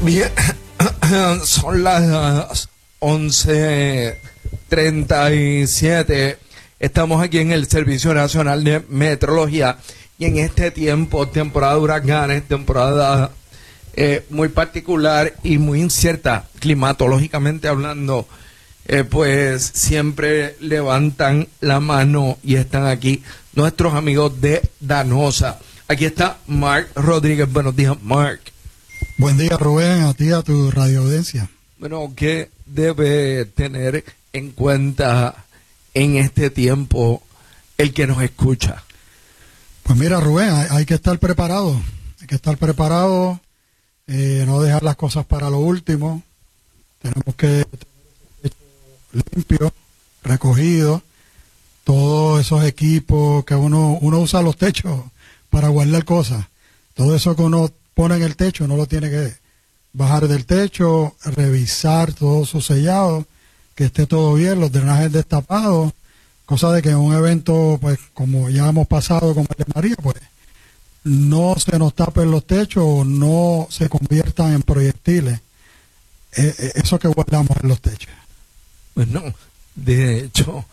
Bien, son las 11:37. Estamos aquí en el Servicio Nacional de Meteorología y en este tiempo, temporada de huracanes, temporada muy particular y muy incierta climatológicamente hablando, pues siempre levantan la mano y están aquí nuestros amigos de Danosa. Aquí está Mark Rodríguez. Buenos días, Mark. Buen día, Rubén, a ti y a tu radio audiencia. Bueno, ¿qué debe tener en cuenta en este tiempo el que nos escucha? Pues mira, Rubén, hay que estar preparado. Hay que estar preparado, no dejar las cosas para lo último. Tenemos que tener limpio, recogido, todos esos equipos que uno usa los techos para guardar cosas. Todo eso que uno pone en el techo, uno lo tiene que bajar del techo, revisar todo su sellado, que esté todo bien, los drenajes destapados, cosa de que en un evento, pues como ya hemos pasado con María María, pues no se nos tapen los techos o no se conviertan en proyectiles, eso que guardamos en los techos. Bueno, de hecho,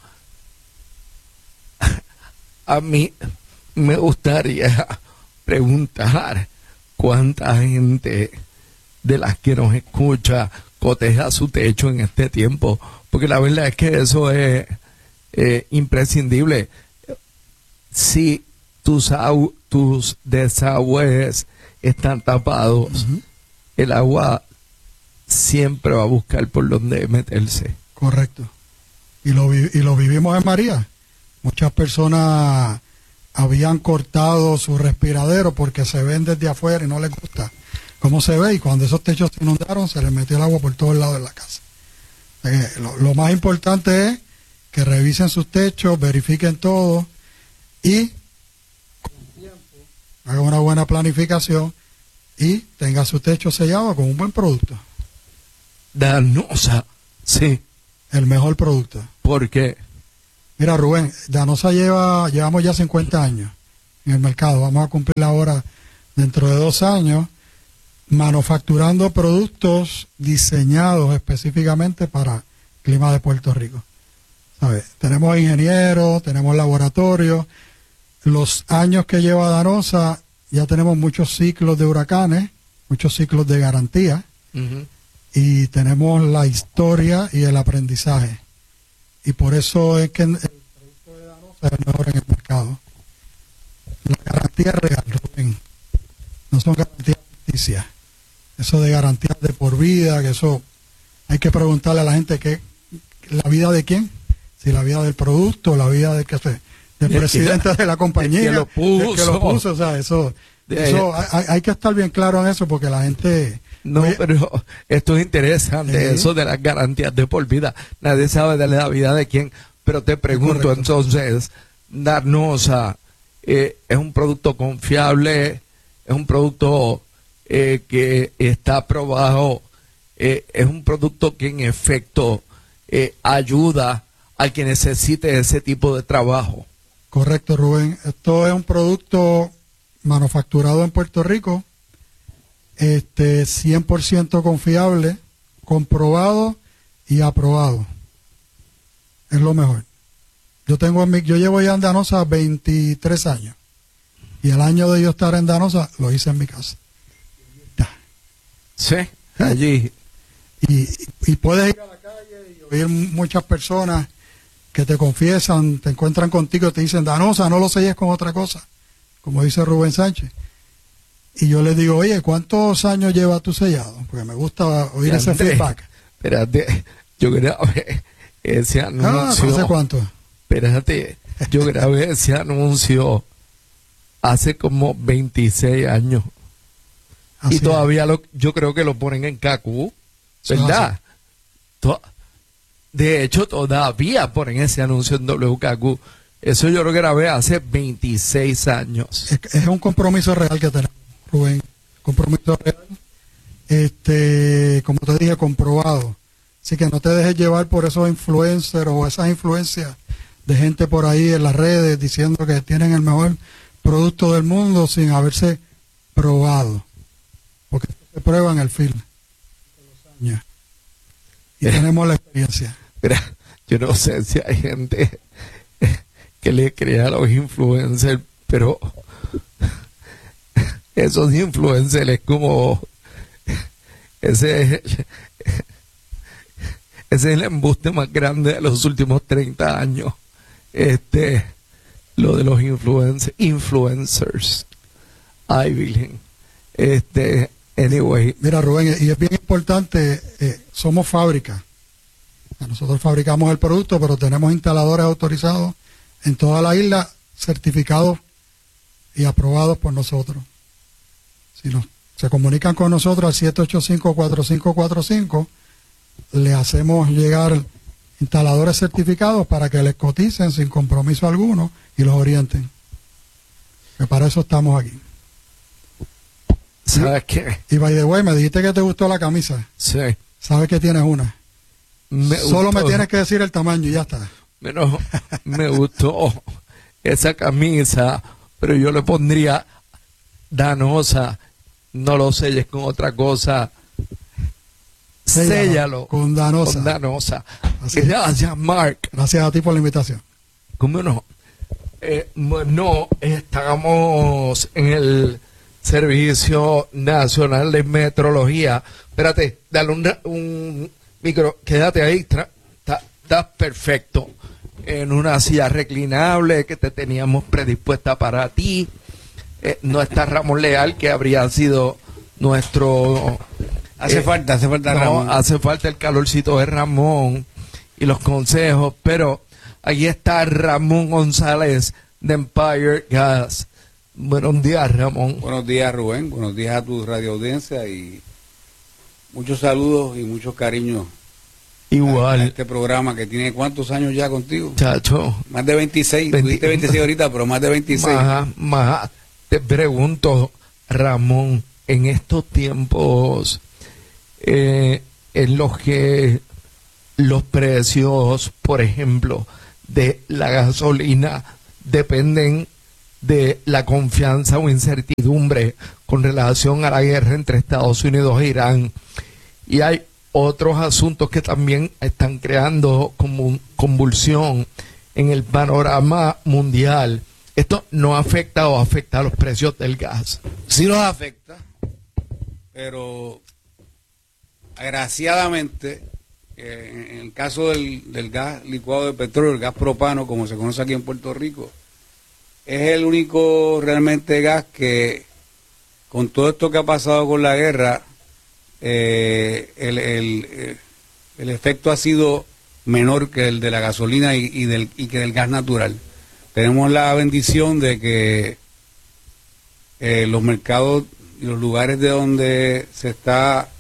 a mí me gustaría preguntar cuánta gente de las que nos escucha coteja su techo en este tiempo, porque la verdad es que eso es imprescindible. Si tus desagües están tapados, el agua siempre va a buscar por donde meterse. Correcto. Y lo vivimos en María. Muchas personas habían cortado su respiradero porque se ven desde afuera y no les gusta cómo se ve, y cuando esos techos se inundaron se les metió el agua por todos lados de la casa. Lo más importante es que revisen sus techos, verifiquen todo y con tiempo hagan una buena planificación y tenga su techo sellado con un buen producto. Danosa, sí. El mejor producto. ¿Por qué? Mira, Rubén, Danosa llevamos ya 50 años en el mercado. Vamos a cumplir ahora dentro de 2 años manufacturando productos diseñados específicamente para el clima de Puerto Rico. ¿Sabes? Tenemos ingenieros, tenemos laboratorios. Los años que lleva Danosa, ya tenemos muchos ciclos de huracanes, muchos ciclos de garantía, y tenemos la historia y el aprendizaje. Y por eso es que el producto de Danosa es el mejor en el mercado. La garantía es real, Rubén. No son garantías ficticias. Eso de garantías de por vida, que eso hay que preguntarle a la gente que la vida de quién, si la vida del producto, la vida del presidente de la compañía, que lo puso. Que lo puso, o sea, eso hay que estar bien claro en eso porque la gente... No, pero esto es interesante, eso de las garantías de por vida. Nadie sabe de la vida de quién, pero te pregunto entonces, Danosa es un producto confiable, es un producto que está aprobado, es un producto que en efecto ayuda al que necesite ese tipo de trabajo. Correcto, Rubén. Esto es un producto manufacturado en Puerto Rico, 100% confiable, comprobado y aprobado. Es lo mejor. Yo llevo ya en Danosa 23 años. Y el año de yo estar en Danosa lo hice en mi casa. Sí, allí. Y puedes ir a la calle y oír muchas personas que te confiesan, te encuentran contigo y te dicen, Danosa, no lo selles con otra cosa, como dice Rubén Sánchez. Y yo les digo, oye, ¿cuántos años lleva tu sellado? Porque me gusta oír ese feedback. Espérate, yo grabé ese anuncio. ¿No sé cuánto? Espérate, yo grabé ese anuncio hace como 26 años. Así y todavía yo creo que lo ponen en KQ, ¿verdad? De hecho, todavía ponen ese anuncio en WKQ. Eso yo lo grabé hace 26 años. Es un compromiso real que tenemos, Rubén. Compromiso real. Como te dije, comprobado. Así que no te dejes llevar por esos influencers o esas influencias de gente por ahí en las redes diciendo que tienen el mejor producto del mundo sin haberse probado. Porque se prueba en el film. años. Y tenemos la experiencia. Mira, yo no sé si hay gente que le crea a los influencers, pero esos influencers es como ese es el embuste más grande de los últimos 30 años. Lo de los influencers. Ay, Virgen. Anyway. Mira, Rubén, y es bien importante, somos fábrica. Nosotros fabricamos el producto, pero tenemos instaladores autorizados en toda la isla, certificados y aprobados por nosotros. Si se comunican con nosotros al 785-4545, le hacemos llegar instaladores certificados para que les coticen sin compromiso alguno y los orienten. Que para eso estamos aquí. ¿Sabes qué? Y by the way, me dijiste que te gustó la camisa. Sí. Sabes que tienes una. Solo me gustó. tienes que decir el tamaño y ya está. Pero me gustó esa camisa, pero yo le pondría Danosa. No lo selles con otra cosa. Séllalo con Danosa. Con Danosa. Así. Gracias, Mark. Gracias a ti por la invitación. ¿Cómo no? No, estamos en el Servicio Nacional de Metrología. Espérate, dale un micro. Quédate ahí. Estás perfecto. En una silla reclinable que te teníamos predispuesta para ti. No está Ramón Leal, que habría sido nuestro... Hace falta Ramón. Hace falta el calorcito de Ramón y los consejos, pero aquí está Ramón González de Empire Gas. Buenos días, Ramón. Buenos días, Rubén. Buenos días a tu radio audiencia y muchos saludos y muchos cariños. Igual. A este programa que tiene ¿cuántos años ya contigo? Chacho. Más de 26. Tuviste 26 ahorita, pero más de 26. Más. Te pregunto, Ramón, en estos tiempos en los que los precios, por ejemplo, de la gasolina dependen de la confianza o incertidumbre con relación a la guerra entre Estados Unidos e Irán, y hay otros asuntos que también están creando como convulsión en el panorama mundial. ¿Esto no afecta o afecta a los precios del gas? Sí los afecta, pero agraciadamente, en el caso del gas licuado de petróleo, el gas propano, como se conoce aquí en Puerto Rico, es el único realmente gas que, con todo esto que ha pasado con la guerra, el efecto ha sido menor que el de la gasolina y que del gas natural. Tenemos la bendición de que los mercados y los lugares de donde se está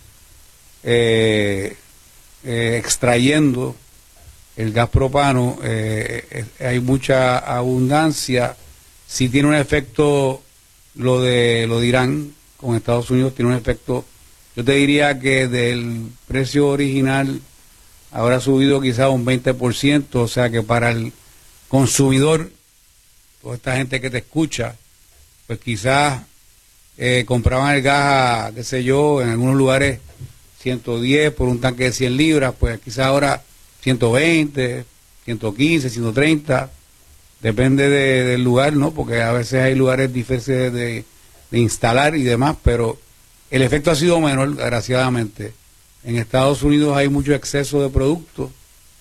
extrayendo el gas propano, hay mucha abundancia. Sí tiene un efecto lo de Irán con Estados Unidos, tiene un efecto. Yo te diría que del precio original ahora ha subido quizás un 20%, o sea que para el consumidor, toda esta gente que te escucha, pues quizás compraban el gas, qué sé yo, en algunos lugares 110 por un tanque de 100 libras, pues quizás ahora 120, 115, 130, depende del lugar, ¿no? Porque a veces hay lugares difíciles de instalar y demás, pero el efecto ha sido menor, desgraciadamente. En Estados Unidos hay mucho exceso de productos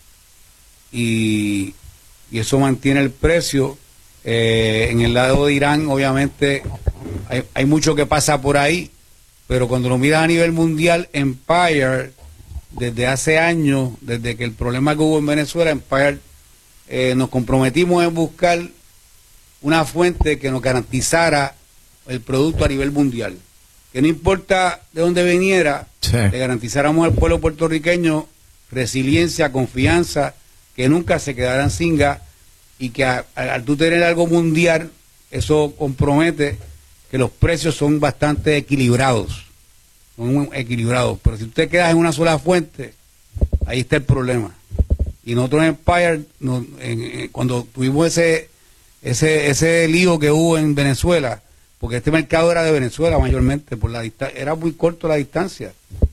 y eso mantiene el precio. En el lado de Irán, obviamente, hay mucho que pasa por ahí, pero cuando lo miras a nivel mundial, Empire, desde hace años, desde que el problema que hubo en Venezuela, Empire, nos comprometimos en buscar una fuente que nos garantizara el producto a nivel mundial. Que no importa de dónde viniera, sí, le garantizáramos al pueblo puertorriqueño resiliencia, confianza, que nunca se quedaran sin gas, y que al tú tener algo mundial, eso compromete que los precios son bastante equilibrados, pero si tú te quedas en una sola fuente, ahí está el problema. Y nosotros en Empire, cuando tuvimos ese lío que hubo en Venezuela, porque este mercado era de Venezuela mayormente, por la era muy corto la distancia,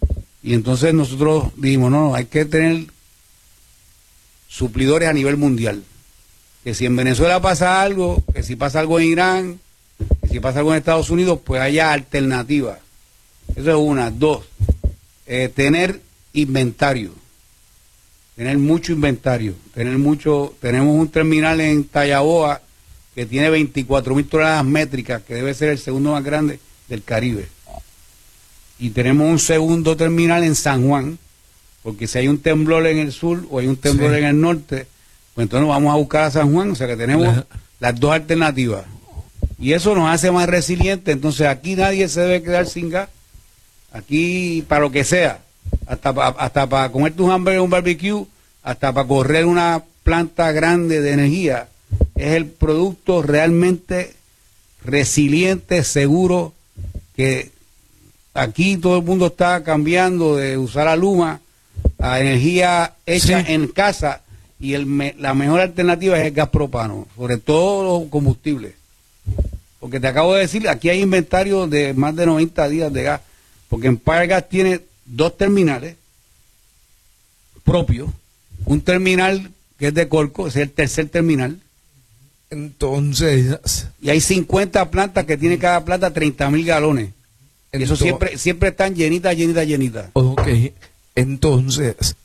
Y entonces nosotros dijimos, no, hay que tener suplidores a nivel mundial. Que si en Venezuela pasa algo, que si pasa algo en Irán, que si pasa algo en Estados Unidos, pues haya alternativas. Eso es una. Dos, tener inventario. Tener mucho inventario. Tenemos un terminal en Tallaboa que tiene 24,000 toneladas métricas, que debe ser el segundo más grande del Caribe. Y tenemos un segundo terminal en San Juan, porque si hay un temblor en el sur o hay un temblor en el norte, pues entonces nos vamos a buscar a San Juan. O sea que tenemos las dos alternativas. Y eso nos hace más resilientes. Entonces aquí nadie se debe quedar sin gas. Aquí para lo que sea. Hasta para comer tus hamburguesas en un barbecue, hasta para correr una planta grande de energía. Es el producto realmente resiliente, seguro, que aquí todo el mundo está cambiando de usar a Luma a energía hecha en casa, y la mejor alternativa es el gas propano, sobre todo los combustibles. Porque te acabo de decir, aquí hay inventario de más de 90 días de gas, porque Empire Gas tiene 2 terminales propios, un terminal que es de Corco, es el tercer terminal. Entonces, y hay 50 plantas que tiene cada planta 30,000 galones. Y eso siempre están llenitas. Ok, entonces,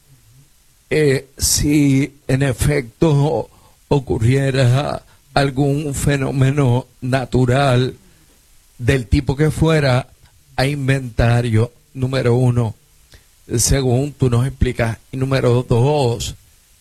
si en efecto ocurriera algún fenómeno natural del tipo que fuera, hay inventario, número uno, según tú nos explicas, y número dos,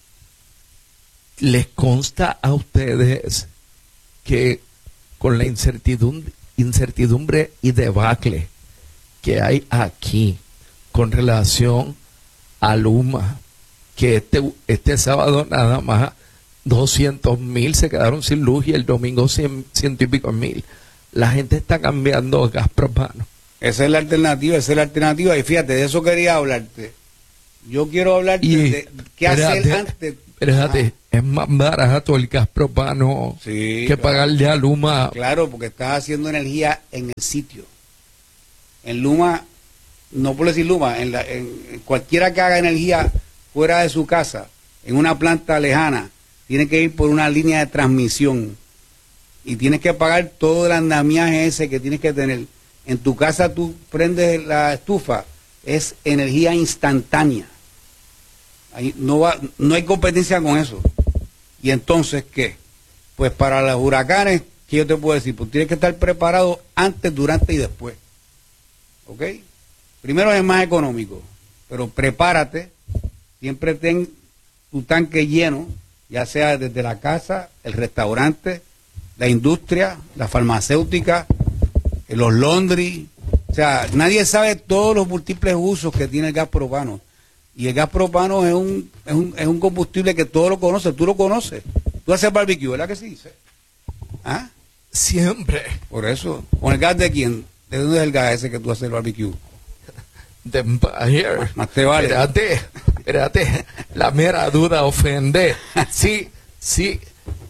¿les consta a ustedes que con la incertidumbre y debacle que hay aquí con relación a Luma, que este sábado nada más 200,000 se quedaron sin luz y el domingo 100 y pico mil? La gente está cambiando a gas propano. Esa es la alternativa, y fíjate, de eso quería hablarte. Yo quiero hablarte de qué hacer antes. Espérate, es más barato el gas propano que pagarle a Luma. Claro, porque estás haciendo energía en el sitio. En Luma, no puedo decir Luma, en cualquiera que haga energía fuera de su casa, en una planta lejana, tiene que ir por una línea de transmisión y tienes que pagar todo el andamiaje ese que tienes que tener. En tu casa tú prendes la estufa, es energía instantánea. Ahí no hay competencia con eso. Y entonces, ¿qué? Pues para los huracanes, ¿qué yo te puedo decir? Pues tienes que estar preparado antes, durante y después. ¿Ok? Primero es más económico, pero prepárate, siempre ten tu tanque lleno, ya sea desde la casa, el restaurante, la industria, la farmacéutica, los laundry. O sea, nadie sabe todos los múltiples usos que tiene el gas propano. Y el gas propano es un combustible que todos lo conocen, tú lo conoces. Tú haces barbecue, ¿verdad que sí? ¿Ah? Siempre. Por eso. ¿Con el gas de quién? ¿De dónde es el gas ese que tú haces el barbecue? De Empire. Más te vale. Espérate. La mera duda ofende. Sí, si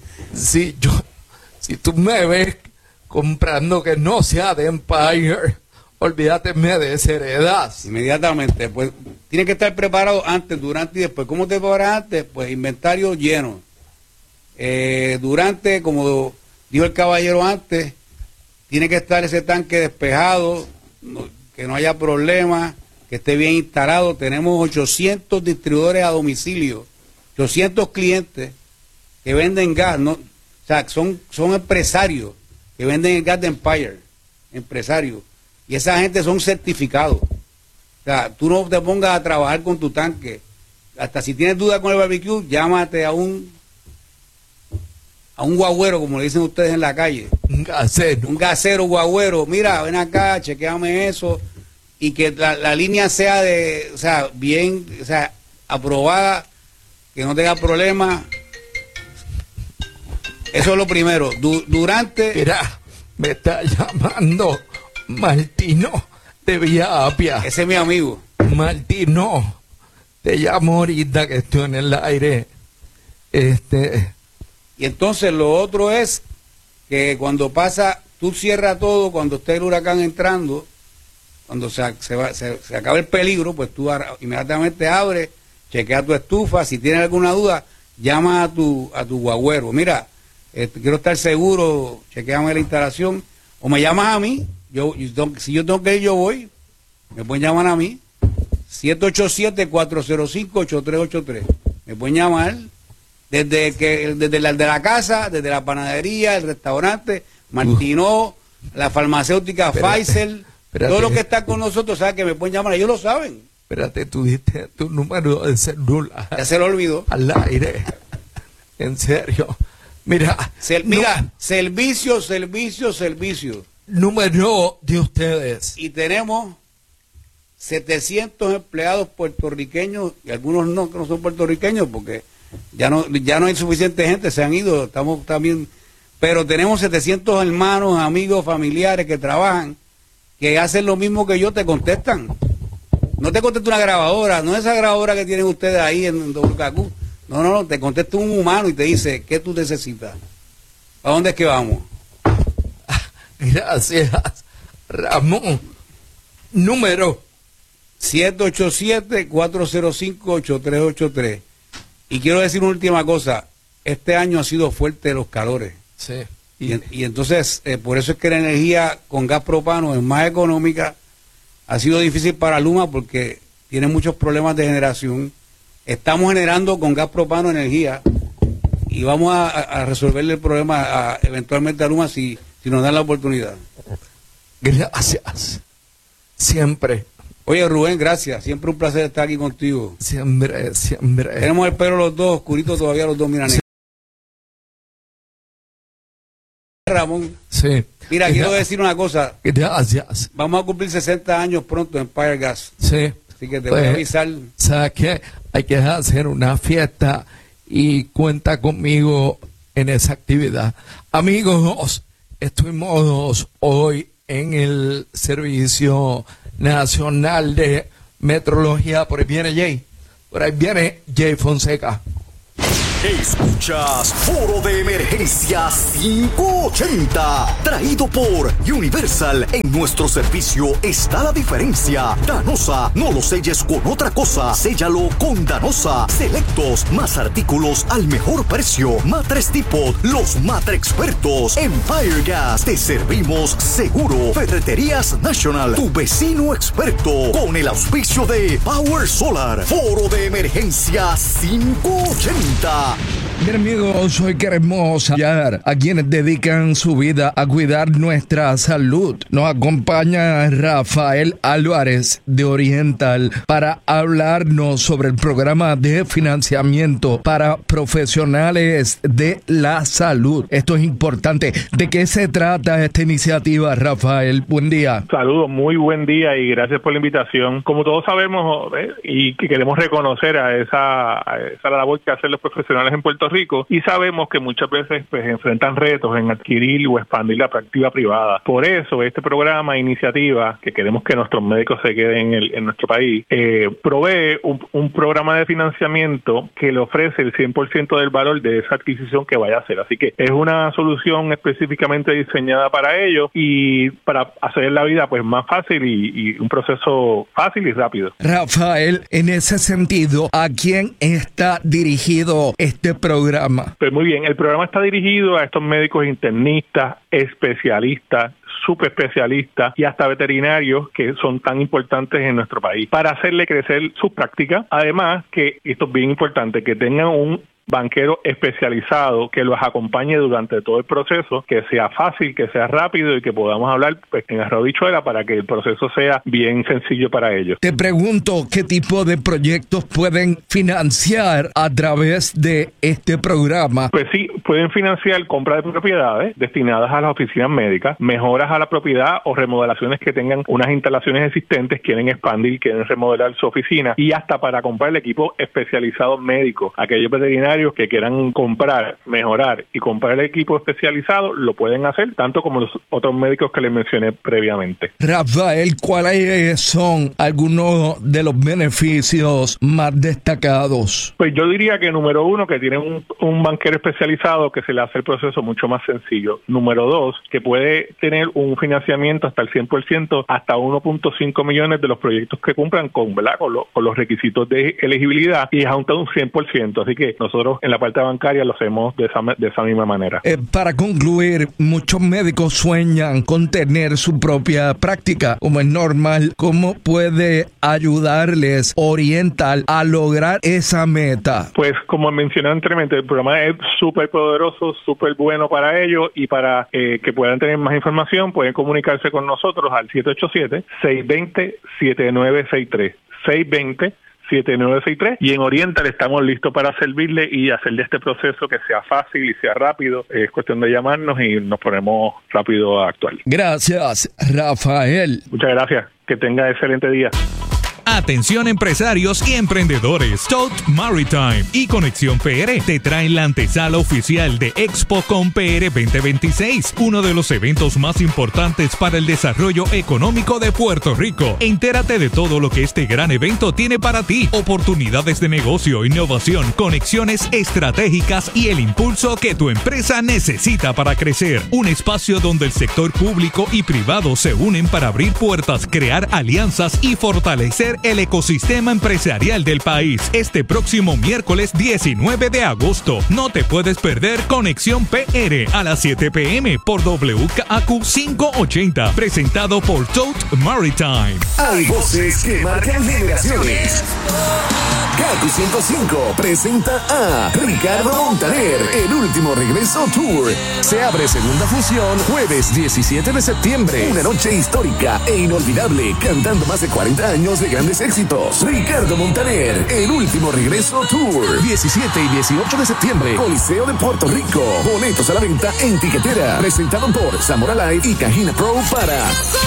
tú me ves comprando que no sea de Empire, olvídateme de Ceredas. Inmediatamente, pues tienes que estar preparado antes, durante y después. ¿Cómo te preparas antes? Pues inventario lleno. Durante, como dijo el caballero antes, tiene que estar ese tanque despejado, que no haya problemas, que esté bien instalado. Tenemos 800 distribuidores a domicilio, 800 clientes que venden gas, ¿no? O sea, son empresarios que venden el gas de Empire, empresarios. Y esa gente son certificados. O sea, tú no te pongas a trabajar con tu tanque. Hasta si tienes duda con el barbecue, llámate a un guagüero, como le dicen ustedes en la calle. Un gasero guagüero. Mira, ven acá, chequeame eso. Y que la línea sea bien, aprobada, que no tenga problemas. Eso es lo primero. Durante... Mira, me está llamando Martino de Villa Apia. Ese es mi amigo. Martino, te llamo ahorita que estoy en el aire. Y entonces lo otro es que cuando pasa, tú cierras todo cuando esté el huracán entrando, cuando se acaba el peligro, pues tú inmediatamente abres, chequea tu estufa, si tienes alguna duda, llama a tu guagüero. Mira, quiero estar seguro, chequeame la instalación, o me llamas a mí, si yo tengo que ir, yo voy, me pueden llamar a mí, 787-405-8383, me pueden llamar, desde la casa, desde la panadería, el restaurante, Martinó, la farmacéutica Pfizer, todo lo que está con nosotros, saben que me pueden llamar, ellos lo saben. Espérate, tú diste tu número de celular. Ya se lo olvidó. Al aire. En serio. Mira. Servicio. Número de ustedes. Y tenemos 700 empleados puertorriqueños, y algunos no, que no son puertorriqueños, porque ya no hay suficiente gente, se han ido, estamos también, pero tenemos 700 hermanos, amigos, familiares que trabajan, que hacen lo mismo que yo, te contestan. No te contesta una grabadora, no es esa grabadora que tienen ustedes ahí en WKQ. No, te contesta un humano y te dice, ¿qué tú necesitas? ¿A dónde es que vamos? Gracias, Ramón. Número 787-405-8383. Y quiero decir una última cosa, este año ha sido fuerte los calores. Sí. Y entonces, por eso es que la energía con gas propano es más económica. Ha sido difícil para Luma porque tiene muchos problemas de generación. Estamos generando con gas propano energía y vamos a resolverle el problema eventualmente a Luma si nos dan la oportunidad. Gracias. Siempre. Oye, Rubén, gracias. Siempre un placer estar aquí contigo. Siempre. Tenemos el pelo los dos, oscurito todavía los dos, mira. Sí. Ramón. Sí. Mira, quiero decir una cosa. Gracias. Vamos a cumplir 60 años pronto en Empire Gas. Sí. Así que te voy a avisar. ¿Sabes qué? Hay que hacer una fiesta y cuenta conmigo en esa actividad. Amigos, estuvimos hoy en el Servicio Nacional de Metrología. Por ahí viene Jay. Por ahí viene Jay Fonseca. Escuchas Foro de Emergencia 580, traído por Universal. En nuestro servicio está la diferencia. Danosa, no lo selles con otra cosa, séllalo con Danosa. Selectos, más artículos al mejor precio. Matres Depot, los Matre expertos. Empire Gas, te servimos seguro. Ferreterías National, tu vecino experto. Con el auspicio de Power Solar. Foro de Emergencia 580. Bien, amigos, hoy queremos apoyar a quienes dedican su vida a cuidar nuestra salud. Nos acompaña Rafael Álvarez de Oriental para hablarnos sobre el programa de financiamiento para profesionales de la salud. Esto es importante. ¿De qué se trata esta iniciativa, Rafael? Buen día. Saludos, muy buen día y gracias por la invitación. Como todos sabemos y que queremos reconocer a esa labor que hacen los profesionales en Puerto Rico, y sabemos que muchas veces pues enfrentan retos en adquirir o expandir la práctica privada. Por eso este programa, iniciativa, que queremos que nuestros médicos se queden en nuestro país, provee un programa de financiamiento que le ofrece el 100% del valor de esa adquisición que vaya a hacer. Así que es una solución específicamente diseñada para ello y para hacer la vida pues más fácil y un proceso fácil y rápido. Rafael, en ese sentido, ¿a quién está dirigido este programa? Pues muy bien, el programa está dirigido a estos médicos internistas, especialistas, subespecialistas y hasta veterinarios que son tan importantes en nuestro país para hacerle crecer sus prácticas. Además, que esto es bien importante, que tengan un banquero especializado que los acompañe durante todo el proceso, que sea fácil, que sea rápido y que podamos hablar pues, en arroz y habichuela para que el proceso sea bien sencillo para ellos. Te pregunto, ¿qué tipo de proyectos pueden financiar a través de este programa? Pues sí, pueden financiar compra de propiedades destinadas a las oficinas médicas, mejoras a la propiedad o remodelaciones que tengan unas instalaciones existentes, quieren expandir, quieren remodelar su oficina, y hasta para comprar el equipo especializado médico. Aquellos veterinarios que quieran comprar, mejorar y comprar el equipo especializado, lo pueden hacer, tanto como los otros médicos que les mencioné previamente. Rafael, ¿cuáles son algunos de los beneficios más destacados? Pues yo diría que número uno, que tienen un banquero especializado lado, que se le hace el proceso mucho más sencillo. Número 2, que puede tener un financiamiento hasta el 100%, hasta 1.5 millones de los proyectos que cumplan con los requisitos de elegibilidad, y es hasta un 100%. Así que nosotros en la parte bancaria lo hacemos de esa misma manera. Para concluir, muchos médicos sueñan con tener su propia práctica, como es normal. ¿Cómo puede ayudarles, orientar a lograr esa meta? Pues como mencioné anteriormente, el programa es súper poderoso, súper bueno para ellos, y para que puedan tener más información pueden comunicarse con nosotros al 787-620-7963. 620-7963, y en Oriental estamos listos para servirle y hacerle este proceso que sea fácil y sea rápido. Es cuestión de llamarnos y nos ponemos rápido a actuar. Gracias, Rafael. Muchas gracias. Que tenga excelente día. Atención empresarios y emprendedores. Tote Maritime y Conexión PR te traen la antesala oficial de ExpoCon PR 2026, uno de los eventos más importantes para el desarrollo económico de Puerto Rico. Entérate de todo lo que este gran evento tiene para ti: oportunidades de negocio, innovación, conexiones estratégicas y el impulso que tu empresa necesita para crecer. Un espacio donde el sector público y privado se unen para abrir puertas, crear alianzas y fortalecer el ecosistema empresarial del país. Este próximo miércoles 19 de agosto. No te puedes perder Conexión PR a las 7 p.m. por WKAQ 580, presentado por Tote Maritime. Hay voces que marcan generaciones. KAQ 105 presenta a Ricardo Montaner, El Último Regreso Tour. Se abre segunda función jueves 17 de septiembre. Una noche histórica e inolvidable, cantando más de 40 años de grandes éxitos. Ricardo Montaner, El Último Regreso Tour. 17 y 18 de septiembre, Coliseo de Puerto Rico. Boletos a la venta en Tiquetera. Presentado por Zamora Live y Cajina Pro para...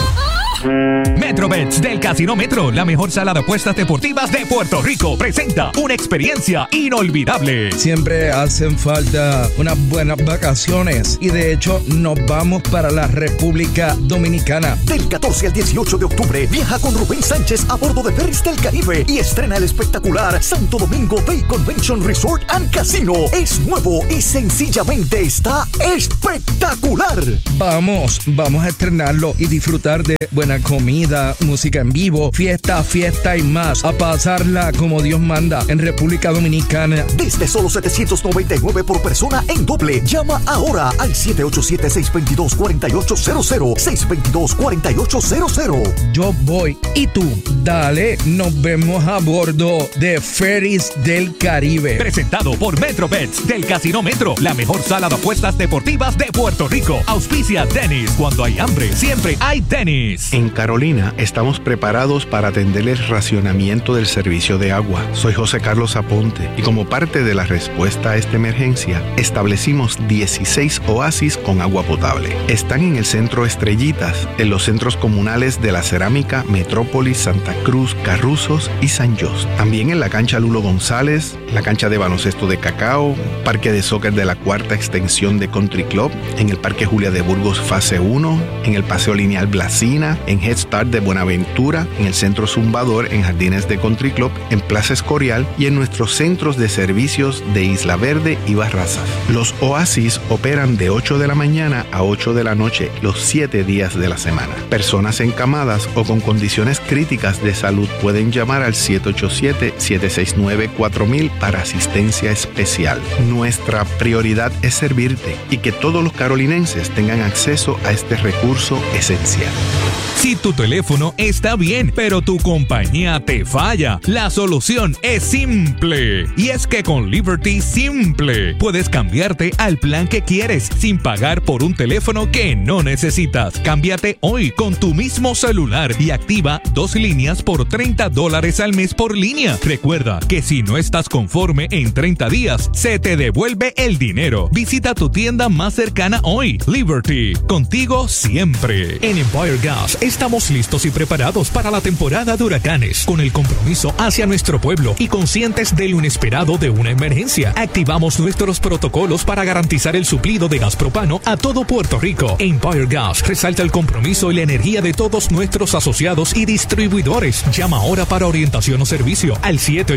MetroBets del Casino Metro, la mejor sala de apuestas deportivas de Puerto Rico, presenta una experiencia inolvidable. Siempre hacen falta unas buenas vacaciones, y de hecho nos vamos para la República Dominicana. Del 14 al 18 de octubre, viaja con Rubén Sánchez a bordo de Ferries del Caribe y estrena el espectacular Santo Domingo Bay Convention Resort and Casino. Es nuevo y sencillamente está espectacular. Vamos a estrenarlo y disfrutar de buena comida, música en vivo, fiesta y más. A pasarla como Dios manda en República Dominicana. Desde solo $799 por persona en doble. Llama ahora al 787-622-4800. 622-4800. Yo voy. ¿Y tú? Dale, nos vemos a bordo de Ferries del Caribe. Presentado por MetroBets del Casino Metro, la mejor sala de apuestas deportivas de Puerto Rico. Auspicia Dennis. Cuando hay hambre, siempre hay Dennis. En Carolina estamos preparados para atender el racionamiento del servicio de agua. Soy José Carlos Aponte, y como parte de la respuesta a esta emergencia, establecimos 16 oasis con agua potable. Están en el centro Estrellitas, en los centros comunales de La Cerámica, Metrópolis, Santa Cruz, Carruzos y San Jos. También en la cancha Lulo González, la cancha de baloncesto de Cacao, parque de soccer de la cuarta extensión de Country Club, en el parque Julia de Burgos Fase 1, en el paseo lineal Blasina, en Head Start de Buenaventura, en el centro Zumbador, en Jardines de Country Club, en Plaza Escorial y en nuestros centros de servicios de Isla Verde y Barrazas. Los oasis operan de 8 de la mañana a 8 de la noche los 7 días de la semana. Personas encamadas o con condiciones críticas de salud pueden llamar al 787-769-4000 para asistencia especial. Nuestra prioridad es servirte y que todos los carolinenses tengan acceso a este recurso esencial. Si tu teléfono está bien, pero tu compañía te falla, la solución es simple. Y es que con Liberty Simple puedes cambiarte al plan que quieres sin pagar por un teléfono que no necesitas. Cámbiate hoy con tu mismo celular y activa 2 líneas por $30 al mes por línea. Recuerda que si no estás conforme en 30 días, se te devuelve el dinero. Visita tu tienda más cercana hoy. Liberty, contigo siempre. En Empire Gas Estamos listos y preparados para la temporada de huracanes, con el compromiso hacia nuestro pueblo y conscientes de lo inesperado de una emergencia. Activamos nuestros protocolos para garantizar el suplido de gas propano a todo Puerto Rico. Empire Gas resalta el compromiso y la energía de todos nuestros asociados y distribuidores. Llama ahora para orientación o servicio al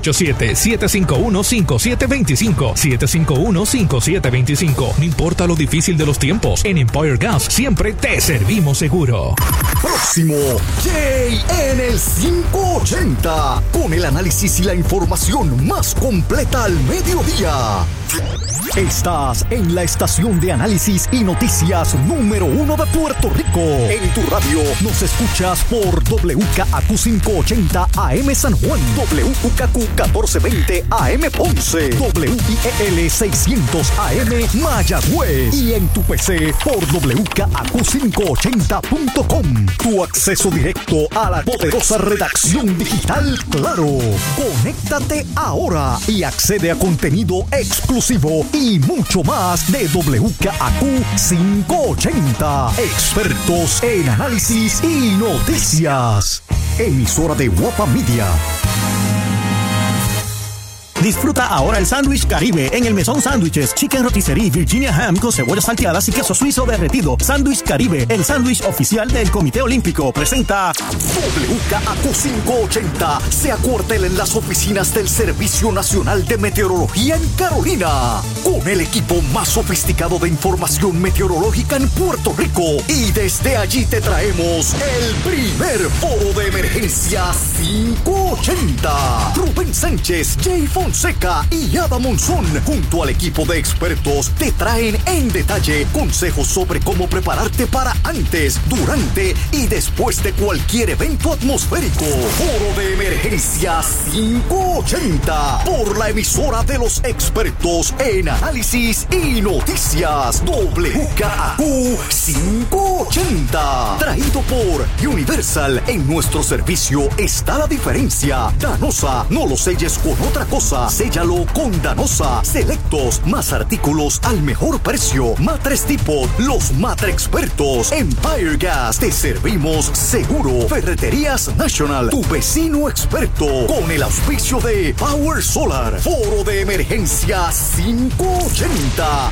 787-751-5725. 751-5725. No importa lo difícil de los tiempos, en Empire Gas siempre te servimos seguro. Próximo, Jay en el 580, con el análisis y la información más completa al mediodía. Estás en la estación de análisis y noticias número 1 de Puerto Rico. En tu radio nos escuchas por WKAQ 580 AM San Juan, WKAQ 1420 AM Ponce, WIEL 600 AM Mayagüez y en tu PC por WKAQ580.com. Tu acceso directo a la poderosa redacción digital Claro. Conéctate ahora y accede a contenido exclusivo y mucho más de WKAQ 580. Expertos en análisis y noticias. Emisora de Guapa Media. Disfruta ahora el sándwich Caribe en el Mesón Sándwiches, Chicken Rotisserie, Virginia Ham con cebollas salteadas y queso suizo derretido. Sándwich Caribe, el sándwich oficial del Comité Olímpico, presenta WKAQ 580 se acuartela en las oficinas del Servicio Nacional de Meteorología en Carolina, con el equipo más sofisticado de información meteorológica en Puerto Rico. Y desde allí te traemos el primer foro de emergencia 580. Rubén Sánchez, Jay Fonseca y Ada Monzón, junto al equipo de expertos, te traen en detalle consejos sobre cómo prepararte para antes, durante y después de cualquier evento atmosférico. Foro de emergencia 580 por la emisora de los expertos en análisis y noticias, WKAQ 580. Traído por Universal. En nuestro servicio está la diferencia. Danosa, no lo selles con otra cosa. Séllalo con Danosa. Selectos, más artículos al mejor precio. Matres Tipo, los Matre Expertos. Empire Gas, te servimos seguro. Ferreterías National, tu vecino experto. Con el auspicio de Power Solar. Foro de emergencia 580.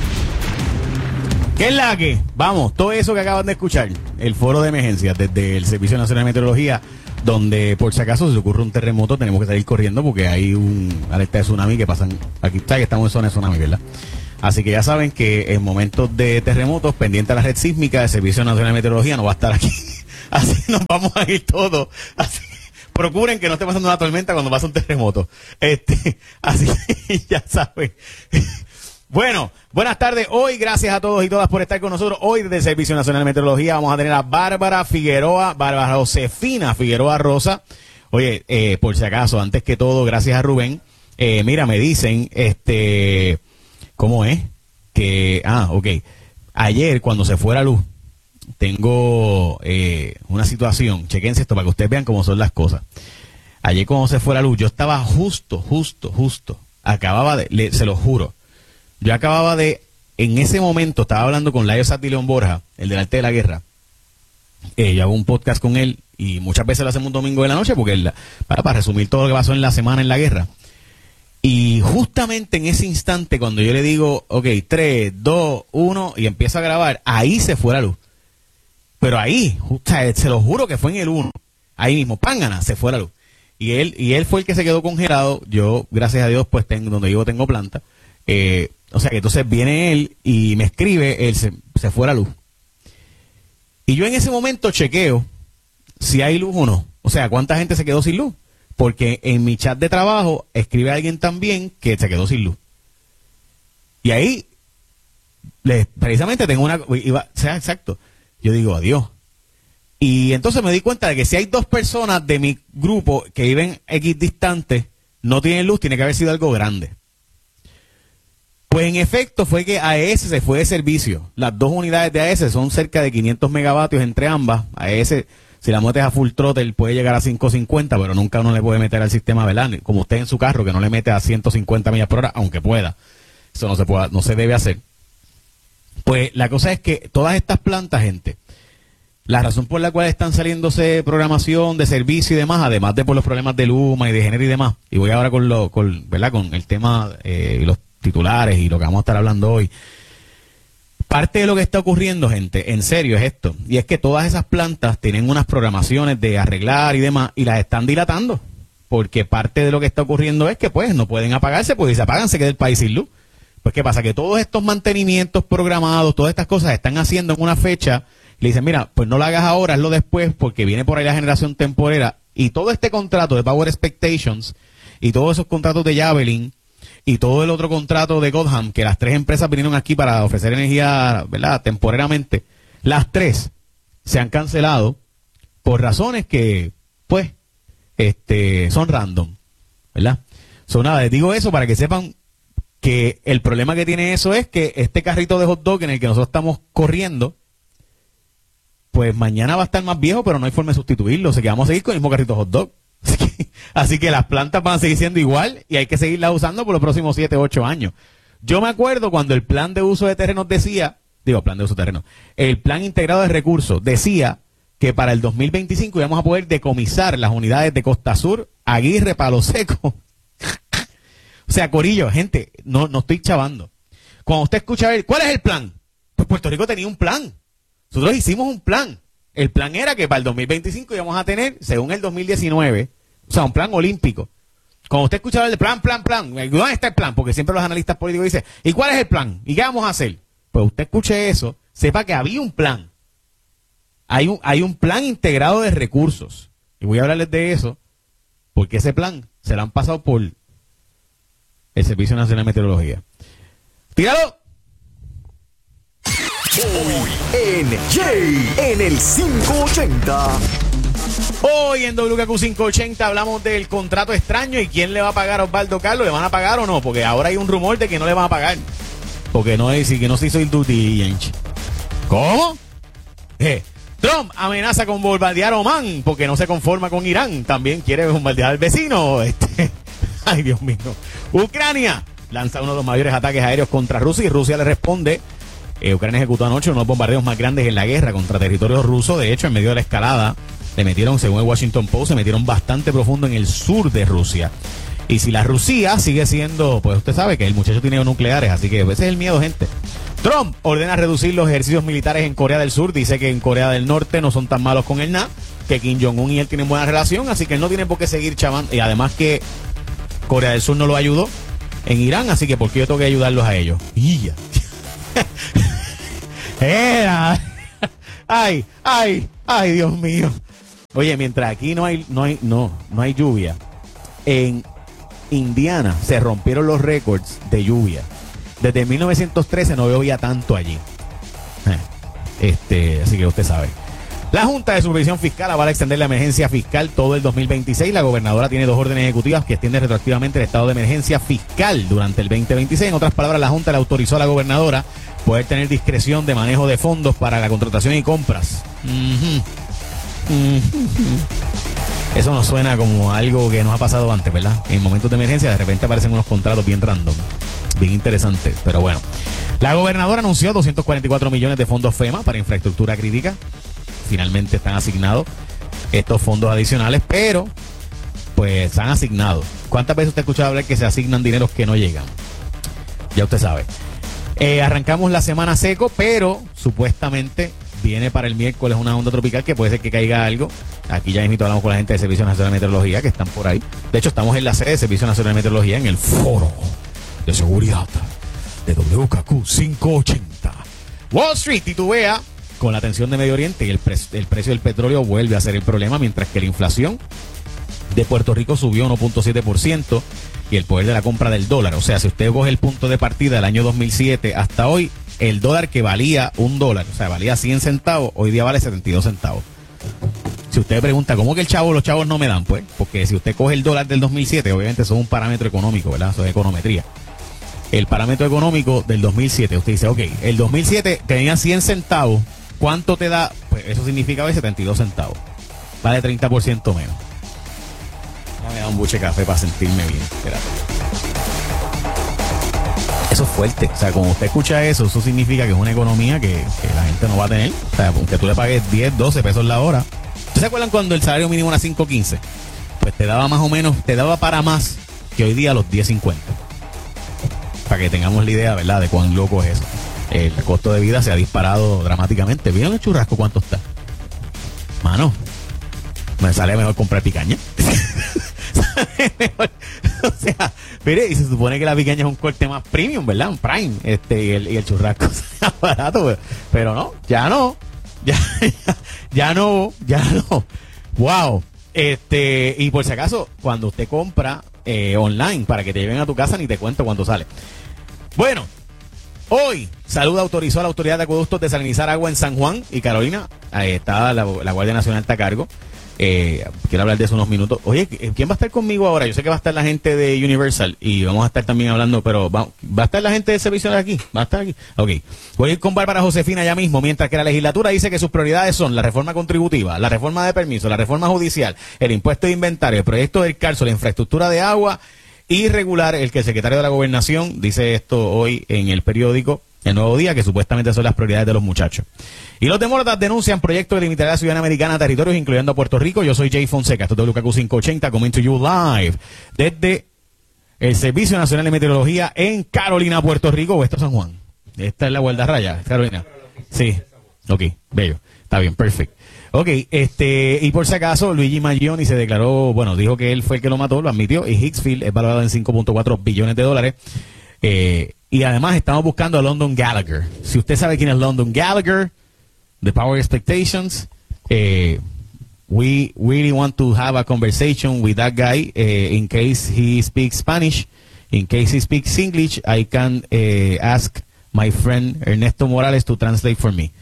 ¿Qué es la que? Vamos, todo eso que acaban de escuchar, el foro de emergencia desde el Servicio Nacional de Meteorología, donde por si acaso se ocurre un terremoto tenemos que salir corriendo porque hay un alerta de tsunami que pasan, aquí está que estamos en zona de tsunami, ¿verdad? Así que ya saben que en momentos de terremotos, pendiente a la red sísmica, el Servicio Nacional de Meteorología no va a estar aquí, así nos vamos a ir todos, así procuren que no esté pasando una tormenta cuando pasa un terremoto, así que ya saben. Bueno, buenas tardes. Hoy, gracias a todos y todas por estar con nosotros. Hoy, desde el Servicio Nacional de Meteorología, vamos a tener a Bárbara Josefina Figueroa Rosa. Oye, por si acaso, antes que todo, gracias a Rubén. Mira, me dicen, ¿cómo es? Ok. Ayer, cuando se fue la luz, tengo una situación. Chequense esto para que ustedes vean cómo son las cosas. Ayer, cuando se fue la luz, yo estaba justo. Acababa de, se lo juro. Yo acababa de, en ese momento, estaba hablando con Laio Satilón Borja, el del arte de la guerra. Yo hago un podcast con él y muchas veces lo hacemos un domingo de la noche porque para resumir todo lo que pasó en la semana en la guerra. Y justamente en ese instante, cuando yo le digo, ok, 3, 2, 1, y empiezo a grabar, ahí se fue la luz. Pero ahí, se lo juro que fue en el 1. Ahí mismo, pángana, se fue la luz. Y él fue el que se quedó congelado. Yo, gracias a Dios, pues donde vivo tengo planta. O sea que entonces viene él y me escribe, él se fue la luz. Y yo en ese momento chequeo si hay luz o no. O sea, cuánta gente se quedó sin luz. Porque en mi chat de trabajo escribe alguien también que se quedó sin luz. Y ahí, precisamente tengo exacto. Yo digo, adiós. Y entonces me di cuenta de que si hay 2 personas de mi grupo que viven X distante, no tienen luz, tiene que haber sido algo grande. Pues en efecto fue que AES se fue de servicio. Las 2 unidades de AES son cerca de 500 megavatios entre ambas. AES, si la metes a full throttle, puede llegar a 550, pero nunca uno le puede meter al sistema, ¿verdad? Como usted en su carro, que no le mete a 150 millas por hora, aunque pueda. Eso no se debe hacer. Pues la cosa es que todas estas plantas, gente, la razón por la cual están saliéndose programación de servicio y demás, además de por los problemas de Luma y de género y demás, y voy ahora ¿verdad? Con el tema, los titulares y lo que vamos a estar hablando hoy. Parte de lo que está ocurriendo, gente, en serio, es esto, y es que todas esas plantas tienen unas programaciones de arreglar y demás, y las están dilatando, porque parte de lo que está ocurriendo es que pues no pueden apagarse, porque si se apagan se queda el país sin luz. Pues ¿qué pasa? Que todos estos mantenimientos programados, todas estas cosas se están haciendo en una fecha. Le dicen, mira, pues no lo hagas ahora, hazlo después, porque viene por ahí la generación temporera. Y todo este contrato de Power Expectations, y todos esos contratos de Javelin, y todo el otro contrato de Godham, que las 3 empresas vinieron aquí para ofrecer energía, ¿verdad?, temporeramente, las 3 se han cancelado por razones que, pues, son random, ¿verdad? Nada, les digo eso para que sepan que el problema que tiene eso es que este carrito de hot dog en el que nosotros estamos corriendo, pues mañana va a estar más viejo, pero no hay forma de sustituirlo. O sea que vamos a seguir con el mismo carrito hot dog. Así que las plantas van a seguir siendo igual y hay que seguirlas usando por los próximos 7 o 8 años. Yo me acuerdo cuando el plan de uso de terrenos decía, plan de uso de terrenos, el plan integrado de recursos decía que para el 2025 íbamos a poder decomisar las unidades de Costa Sur, Aguirre, Palo Seco. O sea, corillo, gente, no estoy chavando. Cuando usted escucha, ¿cuál es el plan? Pues Puerto Rico tenía un plan. Nosotros hicimos un plan. El plan era que para el 2025 íbamos a tener, según el 2019, o sea, un plan olímpico. Cuando usted escucha el plan, ¿dónde está el plan? Porque siempre los analistas políticos dicen, ¿y cuál es el plan? ¿Y qué vamos a hacer? Pues usted escuche eso, sepa que había un plan. Hay un plan integrado de recursos. Y voy a hablarles de eso, porque ese plan se lo han pasado por el Servicio Nacional de Meteorología. ¡Tíralo! Hoy en Jay, en el 580. Hoy en WKQ 580 hablamos del contrato extraño y quién le va a pagar a Osvaldo Carlos. ¿Le van a pagar o no? Porque ahora hay un rumor de que no le van a pagar. Porque no es, que no se hizo el due diligence. ¿Cómo? Trump amenaza con bombardear Omán porque no se conforma con Irán. También quiere bombardear al vecino. Ay, Dios mío. Ucrania lanza uno de los mayores ataques aéreos contra Rusia y Rusia le responde. Ucrania ejecutó anoche unos bombardeos más grandes en la guerra contra territorio ruso. De hecho, en medio de la escalada, le metieron, según el Washington Post, se metieron bastante profundo en el sur de Rusia. Y si la Rusia sigue siendo, pues usted sabe que el muchacho tiene nucleares, así que ese es el miedo, gente. Trump ordena reducir los ejercicios militares en Corea del Sur. Dice que en Corea del Norte no son tan malos con el nada, que Kim Jong-un y él tienen buena relación, así que él no tiene por qué seguir chavando. Y además que Corea del Sur no lo ayudó en Irán, así que ¿por qué yo tengo que ayudarlos a ellos? ¡Ya! Ay, Dios mío. Oye, mientras aquí no hay lluvia, en Indiana se rompieron los récords de lluvia. Desde 1913 no llovía tanto allí. Así que usted sabe. La Junta de Supervisión Fiscal va a extender la emergencia fiscal todo el 2026. La gobernadora tiene 2 órdenes ejecutivas que extienden retroactivamente el estado de emergencia fiscal durante el 2026. En otras palabras, la Junta le autorizó a la gobernadora poder tener discreción de manejo de fondos para la contratación y compras. Eso nos suena como algo que nos ha pasado antes, ¿verdad? En momentos de emergencia de repente aparecen unos contratos bien random, bien interesantes, pero bueno. La gobernadora anunció 244 millones de fondos FEMA para infraestructura crítica. Finalmente están asignados estos fondos adicionales, pero pues se han asignado. ¿Cuántas veces usted ha escuchado hablar que se asignan dineros que no llegan? Ya usted sabe. Arrancamos la semana seco, pero supuestamente viene para el miércoles una onda tropical que puede ser que caiga algo. Aquí ya mismo hablamos con la gente del Servicio Nacional de Meteorología que están por ahí. De hecho, estamos en la sede del Servicio Nacional de Meteorología en el Foro de Seguridad de WKQ 580. Wall Street titubea con la tensión de Medio Oriente y el precio del petróleo vuelve a ser el problema, mientras que la inflación de Puerto Rico subió 1.7% y el poder de la compra del dólar. O sea, si usted coge el punto de partida del año 2007 hasta hoy, el dólar que valía $1, o sea, valía 100 centavos, hoy día vale 72 centavos. Si usted pregunta, ¿cómo que los chavos no me dan? Pues, porque si usted coge el dólar del 2007, obviamente eso es un parámetro económico, ¿verdad? Eso es econometría. El parámetro económico del 2007, usted dice, ok, el 2007 tenía 100 centavos, ¿cuánto te da? Pues eso significa hoy 72 centavos. Vale 30% menos. Me da un buche de café para sentirme bien. Espérate. Eso es fuerte. O sea, cuando usted escucha eso significa que es una economía que la gente no va a tener. O sea, aunque tú le pagues 10, 12 pesos la hora. ¿Ustedes se acuerdan cuando el salario mínimo era 5.15? Pues te daba más o menos, te daba para más que hoy día los 10.50. Para que tengamos la idea, ¿verdad?, de cuán loco es eso. El costo de vida se ha disparado dramáticamente. ¿Vieron el churrasco cuánto está? Mano, me sale mejor comprar picaña. Mejor. O sea, mire, y se supone que la picaña es un corte más premium, ¿verdad? Un prime. Y el churrasco es barato, pero no, ya no. Ya no. Wow. Y por si acaso, cuando usted compra online para que te lleven a tu casa, ni te cuento cuánto sale. Bueno, hoy Salud autorizó a la Autoridad de Acueductos desalinizar agua en San Juan y Carolina. Ahí está la Guardia Nacional está a cargo. Quiero hablar de eso unos minutos. Oye, ¿quién va a estar conmigo ahora? Yo sé que va a estar la gente de Universal y vamos a estar también hablando, pero ¿va a estar la gente de servicio de aquí? ¿Va a estar aquí? Ok. Voy a ir con Bárbara Josefina ya mismo, mientras que la legislatura dice que sus prioridades son la reforma contributiva, la reforma de permiso, la reforma judicial, el impuesto de inventario, el proyecto del CARSO, la infraestructura de agua y regular el que el secretario de la Gobernación dice esto hoy en el periódico El Nuevo Día, que supuestamente son las prioridades de los muchachos. Y los demócratas denuncian proyectos de limitar a la ciudadanía americana a territorios, incluyendo a Puerto Rico. Yo soy Jay Fonseca, esto es WKQ 580, coming to you live desde el Servicio Nacional de Meteorología en Carolina, Puerto Rico, o esto es San Juan. Esta es la Guardarraya, Carolina. Sí, ok, bello, está bien, perfecto. Ok, y por si acaso, Luigi Mangione se declaró, bueno, dijo que él fue el que lo mató, lo admitió, y Hicksfield es valorado en $5.4 billones. Y además estamos buscando a London Gallagher. Si usted sabe quién es London Gallagher, The Power Expectations, we really want to have a conversation with that guy in case he speaks Spanish. In case he speaks English, I can ask my friend Ernesto Morales to translate for me.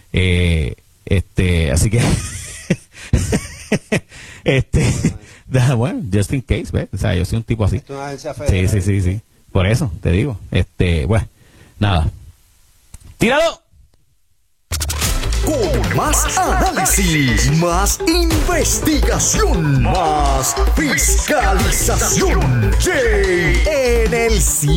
Así que bueno, just in case, ¿ves? O sea, yo soy un tipo así. Sí. Por eso te digo. Bueno, nada. ¡Tíralo! Con más análisis, más investigación, más fiscalización. Jay en el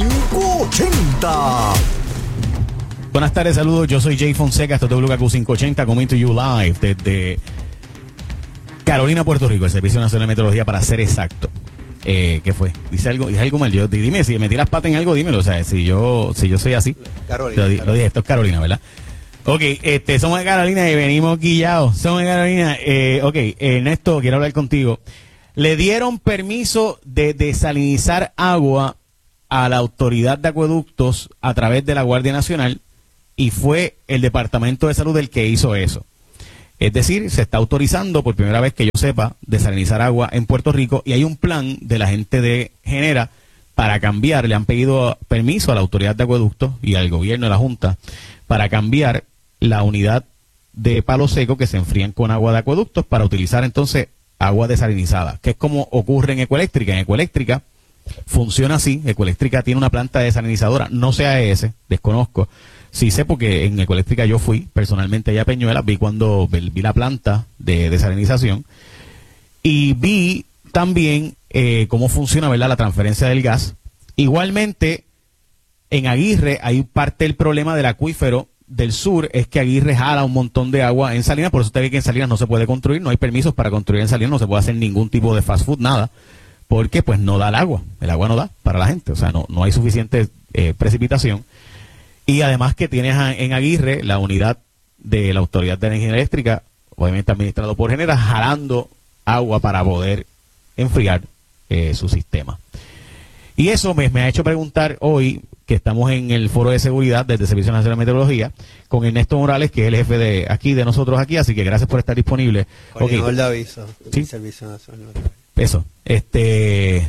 580. Buenas tardes, saludos. Yo soy Jay Fonseca, esto es WKQ 580, coming to you live desde Carolina, Puerto Rico, el Servicio Nacional de Meteorología, para ser exacto. ¿Qué fue? Dice algo mal. Dime, si metí las patas en algo, dímelo. O sea, si yo soy así. Carolina. Lo dije, esto es Carolina, ¿verdad? Ok, somos de Carolina y venimos guillados. Somos de Carolina. Ernesto, quiero hablar contigo. Le dieron permiso de desalinizar agua a la Autoridad de Acueductos a través de la Guardia Nacional y fue el Departamento de Salud el que hizo eso. Es decir, se está autorizando por primera vez que yo sepa desalinizar agua en Puerto Rico y hay un plan de la gente de Genera para cambiar. Le han pedido permiso a la Autoridad de Acueductos y al gobierno de la Junta para cambiar la unidad de palo seco que se enfrían con agua de acueductos para utilizar entonces agua desalinizada, que es como ocurre en Ecoeléctrica. En Ecoeléctrica funciona así. Ecoeléctrica tiene una planta desalinizadora, no sé AES, desconozco. Sí sé porque en Ecoeléctrica yo fui personalmente allá a Peñuelas, vi la planta de desalinización y vi también cómo funciona, ¿verdad?, la transferencia del gas. Igualmente, en Aguirre hay parte del problema del acuífero del sur, es que Aguirre jala un montón de agua en Salinas, por eso usted ve que en Salinas no se puede construir, no hay permisos para construir en Salinas, no se puede hacer ningún tipo de fast food, nada, porque pues no da el agua no da para la gente, o sea, no hay suficiente precipitación. Y además que tienes en Aguirre la unidad de la Autoridad de Energía Eléctrica, obviamente administrado por Genera, jalando agua para poder enfriar su sistema. Y eso me ha hecho preguntar hoy, que estamos en el foro de seguridad desde el Servicio Nacional de Meteorología, con Ernesto Morales, que es el jefe de nosotros aquí, así que gracias por estar disponible. Coordinador de aviso del Servicio Nacional. Eso, ese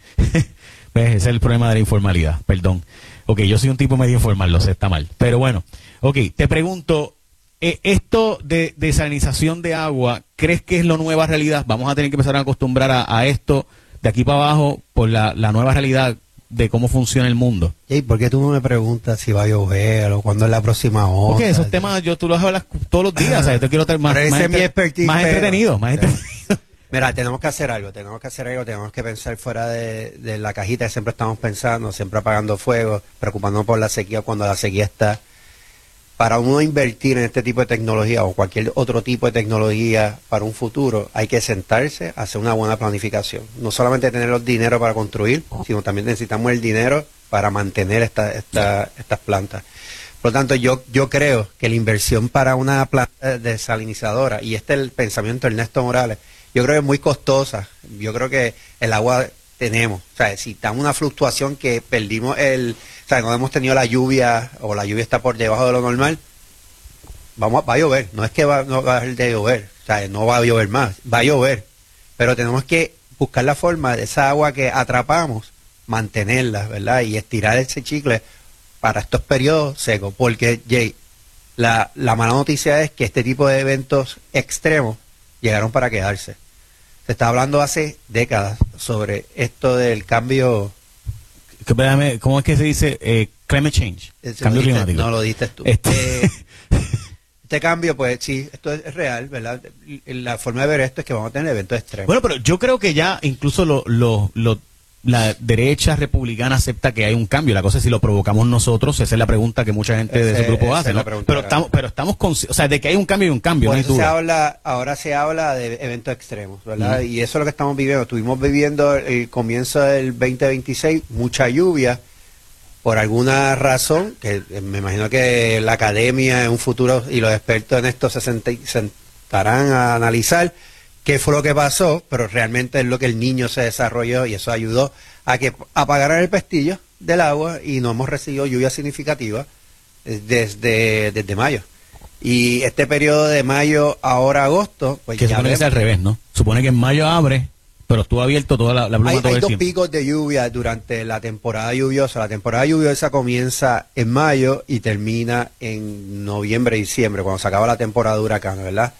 es el problema de la informalidad, perdón. Ok, yo soy un tipo medio informal, lo sé, está mal. Pero bueno, ok, te pregunto, esto de desalinización de agua, ¿crees que es la nueva realidad? Vamos a tener que empezar a acostumbrar a esto de aquí para abajo por la nueva realidad de cómo funciona el mundo. ¿Y por qué tú no me preguntas si va a llover o cuándo es la próxima hora? Porque esos temas tú los hablas todos los días, o sea, yo te quiero estar más entretenido. Mira, tenemos que hacer algo, tenemos que pensar fuera de la cajita que siempre estamos pensando, siempre apagando fuego, preocupándonos por la sequía cuando la sequía está. Para uno invertir en este tipo de tecnología o cualquier otro tipo de tecnología para un futuro, hay que sentarse, hacer una buena planificación. No solamente tener los dinero para construir, sino también necesitamos el dinero para mantener estas plantas. Por lo tanto, yo creo que la inversión para una planta desalinizadora, y este es el pensamiento de Ernesto Morales, yo creo que es muy costosa. Yo creo que el agua tenemos. O sea, si está una fluctuación que perdimos o sea, no hemos tenido la lluvia, o la lluvia está por debajo de lo normal, va a llover. No es que no va a dejar de llover. O sea, no va a llover más. Va a llover. Pero tenemos que buscar la forma de esa agua que atrapamos, mantenerla, ¿verdad? Y estirar ese chicle para estos periodos secos. Porque, Jay, la mala noticia es que este tipo de eventos extremos llegaron para quedarse. Se está hablando hace décadas sobre esto del cambio. ¿Cómo es que se dice? Climate change. Cambio climático. No lo dijiste tú. Este cambio, pues sí, esto es real, ¿verdad? La forma de ver esto es que vamos a tener eventos extremos. Bueno, pero yo creo que ya incluso la derecha republicana acepta que hay un cambio. La cosa es si lo provocamos nosotros. Esa es la pregunta que mucha gente de ese grupo hace, ¿no? Pero estamos o sea, de que hay un cambio y un cambio, no hay duda. Ahora se habla de eventos extremos, ¿verdad? Y eso es lo que estamos viviendo. Estuvimos viviendo el comienzo del 2026, mucha lluvia, por alguna razón, que me imagino que la academia en un futuro y los expertos en esto se sentarán a analizar qué fue lo que pasó, pero realmente es lo que el niño se desarrolló y eso ayudó a que apagaran el pestillo del agua y no hemos recibido lluvia significativa desde mayo. Y este periodo de mayo ahora agosto, pues que ya supone que es al revés, ¿no? Supone que en mayo abre, pero estuvo abierto toda la pluma todo hay el dos tiempo. picos de lluvia durante la temporada lluviosa. La temporada lluviosa comienza en mayo y termina en noviembre, diciembre, cuando se acaba la temporada de huracán, ¿verdad?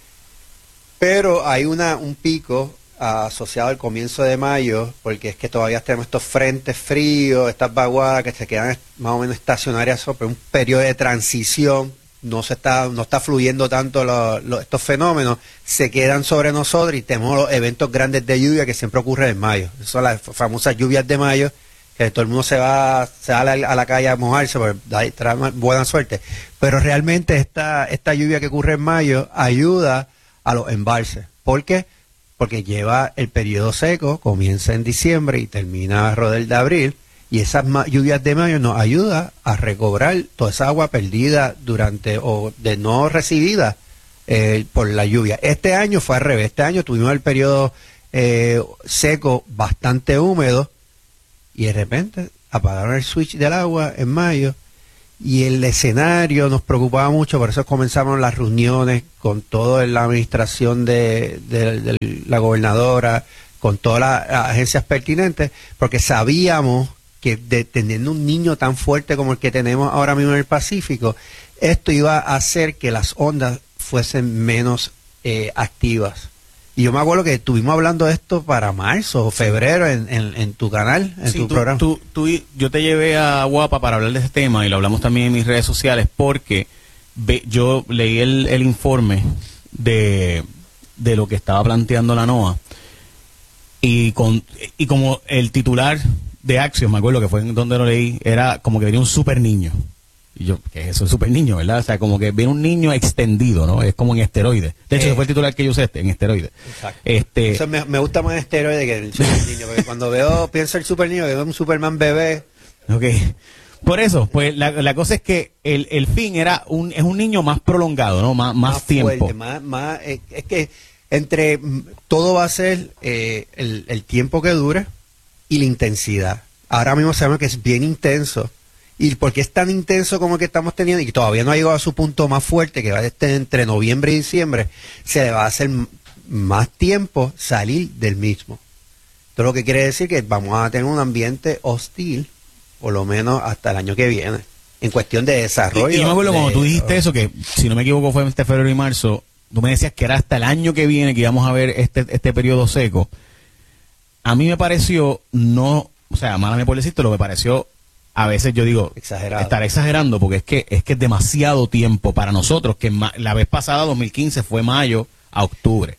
Pero hay un pico asociado al comienzo de mayo, porque es que todavía tenemos estos frentes fríos, estas vaguadas que se quedan más o menos estacionarias sobre un periodo de transición. No está fluyendo tanto estos fenómenos, se quedan sobre nosotros y tenemos los eventos grandes de lluvia que siempre ocurren en mayo. Esas son las famosas lluvias de mayo, que todo el mundo se va a la calle a mojarse, porque trae buena suerte. Pero realmente esta lluvia que ocurre en mayo ayuda a los embalses. ¿Por qué? Porque lleva el periodo seco, comienza en diciembre y termina alrededor de abril, y esas lluvias de mayo nos ayuda a recobrar toda esa agua perdida o de no recibida por la lluvia. Este año fue al revés. Este año tuvimos el periodo seco bastante húmedo y de repente apagaron el switch del agua en mayo. Y el escenario nos preocupaba mucho, por eso comenzamos las reuniones con toda la administración de la gobernadora, con todas las agencias pertinentes, porque sabíamos que teniendo un niño tan fuerte como el que tenemos ahora mismo en el Pacífico, esto iba a hacer que las ondas fuesen menos activas. Y yo me acuerdo que estuvimos hablando de esto para marzo o febrero en tu canal, en tu programa. Yo te llevé a Guapa para hablar de este tema y lo hablamos también en mis redes sociales porque yo leí el informe de lo que estaba planteando la NOAA y como el titular de Axios, me acuerdo que fue en donde lo leí, era como que venía un super niño. Y yo, ¿qué es eso? Super niño, ¿verdad? O sea, como que viene un niño extendido, ¿no? Es como en esteroides. De hecho, ese fue el titular que yo usé, en esteroides. Exacto. Eso me gusta más esteroides que el super niño, porque cuando pienso el super niño, veo un Superman bebé. Ok. Por eso, pues la cosa es que el fin es un niño más prolongado, ¿no? Más tiempo. Fuerte, es que entre todo va a ser el tiempo que dure y la intensidad. Ahora mismo sabemos que es bien intenso. Y porque es tan intenso como el que estamos teniendo y que todavía no ha llegado a su punto más fuerte, que va a estar entre noviembre y diciembre, se le va a hacer más tiempo salir del mismo. Esto lo que quiere decir que vamos a tener un ambiente hostil, por lo menos hasta el año que viene, en cuestión de desarrollo. Y yo me acuerdo cuando tú dijiste eso, que si no me equivoco fue este febrero y marzo, tú me decías que era hasta el año que viene que íbamos a ver este periodo seco. A mí me pareció, o sea, málame por decirte, me pareció... A veces yo digo, estaré exagerando porque es que es demasiado tiempo para nosotros, que la vez pasada, 2015, fue mayo, a octubre.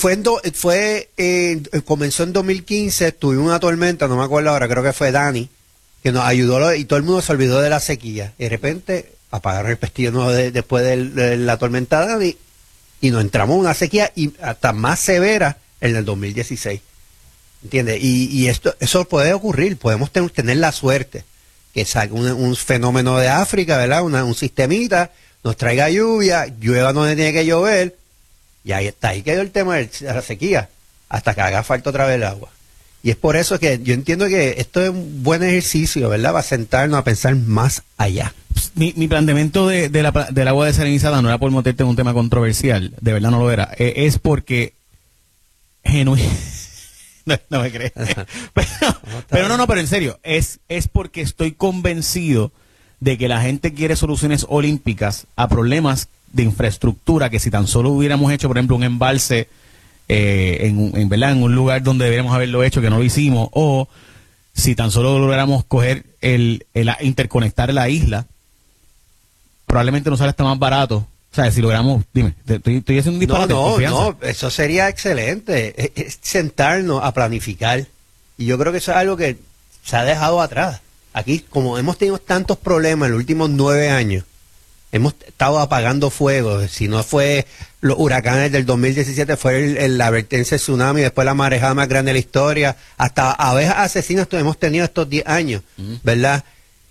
Comenzó en 2015, tuvimos una tormenta, no me acuerdo ahora, creo que fue Dani, que nos ayudó y todo el mundo se olvidó de la sequía. Y de repente apagaron el pestillo nuevo después de la tormenta Dani y nos entramos en una sequía y hasta más severa en el 2016. ¿Entiendes? Y eso puede ocurrir, podemos tener la suerte que salga un fenómeno de África, ¿verdad? Un sistemita, nos traiga lluvia, llueva donde tiene que llover, y ahí quedó el tema de la sequía, hasta que haga falta otra vez el agua. Y es por eso que yo entiendo que esto es un buen ejercicio, ¿verdad? Va a sentarnos a pensar más allá. Mi planteamiento del agua desalinizada no era por meterte en un tema controversial, de verdad no lo era, es porque no me crees. pero en serio, es porque estoy convencido de que la gente quiere soluciones olímpicas a problemas de infraestructura que si tan solo hubiéramos hecho, por ejemplo, un embalse ¿verdad? En un lugar donde deberíamos haberlo hecho, que no lo hicimos, o si tan solo lográramos coger interconectar la isla, probablemente nos sale hasta más barato. O sea, si logramos, dime, estoy haciendo un disparate. No, eso sería excelente. Es sentarnos a planificar. Y yo creo que eso es algo que se ha dejado atrás. Aquí, como hemos tenido tantos problemas en los últimos 9 años, hemos estado apagando fuegos. Si no fue los huracanes del 2017, fue la advertencia de tsunami, después la marejada más grande de la historia, hasta abejas asesinas hemos tenido estos 10 años, ¿verdad?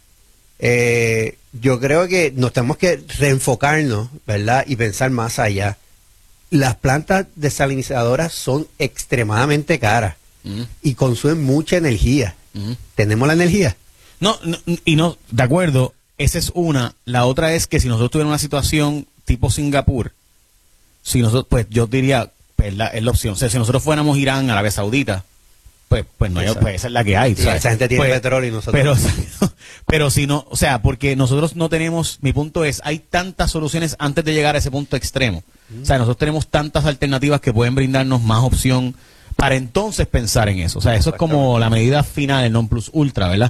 Yo creo que nos tenemos que reenfocarnos, ¿verdad? Y pensar más allá. Las plantas desalinizadoras son extremadamente caras y consumen mucha energía. ¿Tenemos la energía? No, de acuerdo, esa es una. La otra es que si nosotros tuviéramos una situación tipo Singapur, si nosotros, pues yo diría, pues es la opción. O sea, si nosotros fuéramos Irán, Arabia Saudita, pues no hay, pues esa es la que hay. Sí, esa gente tiene petróleo y nosotros. Pero si no, o sea, porque nosotros no tenemos, mi punto es, hay tantas soluciones antes de llegar a ese punto extremo. O sea, nosotros tenemos tantas alternativas que pueden brindarnos más opción para entonces pensar en eso. O sea, eso es como la medida final, el non plus ultra, ¿verdad?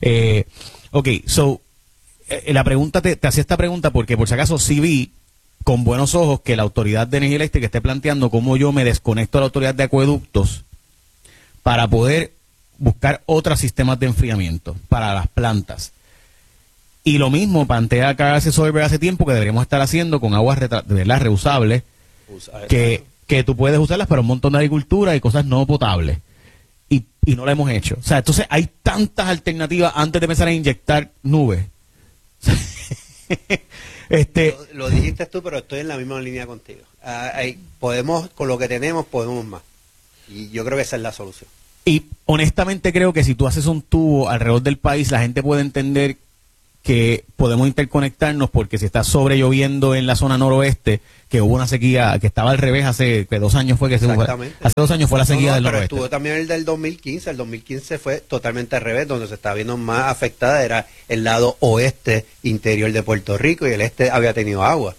La pregunta, te hacía esta pregunta porque por si acaso sí vi con buenos ojos que la Autoridad de Energía Eléctrica esté planteando cómo yo me desconecto a la Autoridad de Acueductos para poder buscar otros sistemas de enfriamiento para las plantas. Y lo mismo plantea acá hace tiempo que deberíamos estar haciendo con aguas reusables, que tú puedes usarlas para un montón de agricultura y cosas no potables. Y no lo hemos hecho. O sea, entonces hay tantas alternativas antes de empezar a inyectar nubes. Lo dijiste tú, pero estoy en la misma línea contigo. Podemos, con lo que tenemos, podemos más. Y yo creo que esa es la solución. Y honestamente creo que si tú haces un tubo alrededor del país, la gente puede entender que podemos interconectarnos, porque si está sobre lloviendo en la zona noroeste, que hubo una sequía que estaba al revés hace 2 años fue que hace 2 años fue la sequía del noroeste. Pero estuvo también el del 2015, el 2015 fue totalmente al revés, donde se estaba viendo más afectada era el lado oeste interior de Puerto Rico y el este había tenido agua.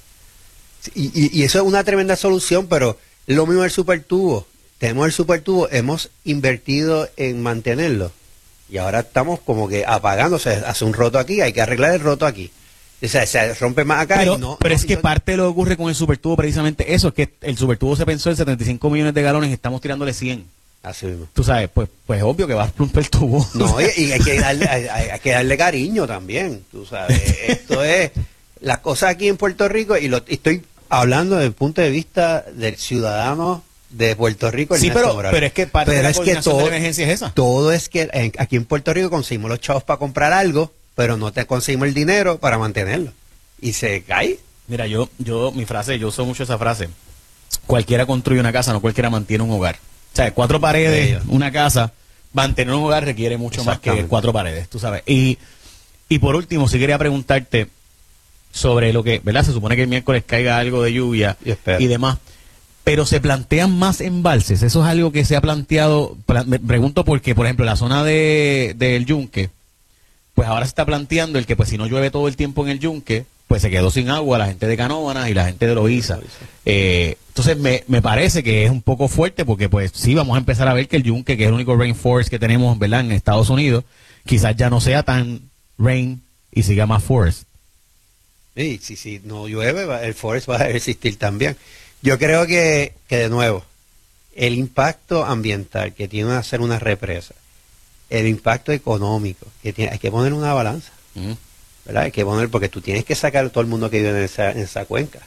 Y eso es una tremenda solución, pero lo mismo el supertubo. Tenemos el supertubo, hemos invertido en mantenerlo y ahora estamos como que apagándose, hace un roto aquí, hay que arreglar el roto aquí. O sea, se rompe más acá. Pero es que parte de lo que ocurre con el supertubo precisamente eso, es que el supertubo se pensó en 75 millones de galones y estamos tirándole 100. Así mismo. Tú sabes, pues obvio que va a romper el tubo. No, y hay que darle cariño también, tú sabes. Esto es las cosas aquí en Puerto Rico y estoy hablando desde el punto de vista del ciudadano de Puerto Rico. Sí, pero es que parte de la coordinación de la emergencia es esa. Todo es que aquí en Puerto Rico conseguimos los chavos para comprar algo, pero no te conseguimos el dinero para mantenerlo. Y se cae. Mira, yo uso mucho esa frase. Cualquiera construye una casa, no cualquiera mantiene un hogar. O sea, 4 paredes, una casa, mantener un hogar requiere mucho más que 4 paredes, tú sabes. Y por último, sí quería preguntarte sobre lo que, ¿verdad? Se supone que el miércoles caiga algo de lluvia y demás. Pero se plantean más embalses. Eso es algo que se ha planteado. Me pregunto porque, por ejemplo, la zona del Yunque, pues ahora se está planteando el que, pues si no llueve todo el tiempo en el Yunque, pues se quedó sin agua la gente de Canóvanas y la gente de Loíza. Entonces me parece que es un poco fuerte porque, pues sí, vamos a empezar a ver que el Yunque, que es el único rainforest que tenemos, ¿verdad?, en Estados Unidos, quizás ya no sea tan rain y siga más forest. Sí, si no llueve, el forest va a existir también. Yo creo que de nuevo, el impacto ambiental que tiene hacer una represa, el impacto económico que tiene, hay que poner una balanza, ¿verdad? Hay que poner, porque tú tienes que sacar a todo el mundo que vive en esa cuenca.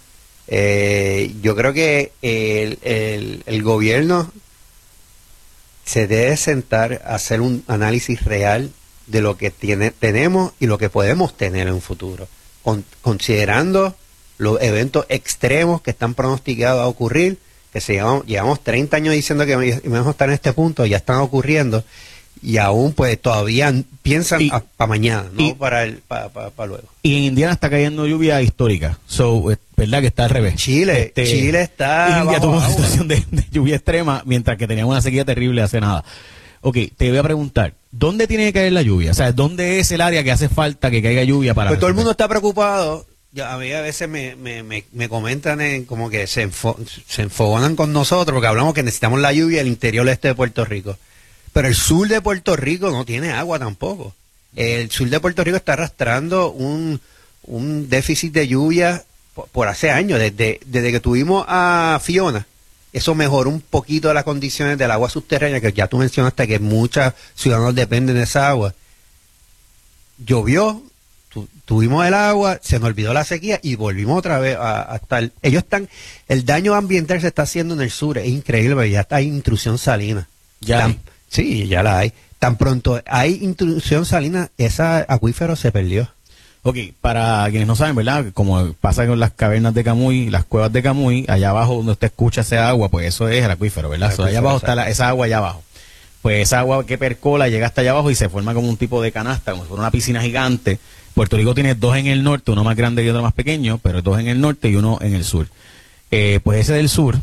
Yo creo que el gobierno se debe sentar a hacer un análisis real de lo que tenemos y lo que podemos tener en un futuro, considerando los eventos extremos que están pronosticados a ocurrir, que llevamos 30 años diciendo que vamos a estar en este punto, ya están ocurriendo, y aún pues todavía piensan para mañana, no para luego. Y en Indiana está cayendo lluvia histórica, ¿verdad que está al revés? Chile está India tuvo una situación de lluvia extrema, mientras que teníamos una sequía terrible hace nada. Ok, te voy a preguntar, ¿dónde tiene que caer la lluvia? O sea, ¿dónde es el área que hace falta que caiga lluvia para...? Pues todo el mundo está preocupado. A mí a veces me comentan como que se enfogonan con nosotros porque hablamos que necesitamos la lluvia en el interior este de Puerto Rico. Pero el sur de Puerto Rico no tiene agua tampoco. El sur de Puerto Rico está arrastrando un déficit de lluvia por hace años. Desde que tuvimos a Fiona, eso mejoró un poquito las condiciones del agua subterránea, que ya tú mencionaste que muchos ciudadanos dependen de esa agua. Llovió, tuvimos el agua, se nos olvidó la sequía y volvimos otra vez a estar. El daño ambiental se está haciendo en el sur, es increíble, porque ya está intrusión salina. Sí, ya la hay. Tan pronto hay intrusión salina, ese acuífero se perdió. Ok, para quienes no saben, ¿verdad? Como pasa con las cavernas de Camuy, las cuevas de Camuy, allá abajo donde usted escucha esa agua, pues eso es el acuífero, ¿verdad? Allá abajo está esa agua allá abajo. Pues esa agua que percola llega hasta allá abajo y se forma como un tipo de canasta, como si fuera una piscina gigante. Puerto Rico tiene 2 en el norte, uno más grande y otro más pequeño, pero 2 en el norte y 1 en el sur. Pues ese del sur,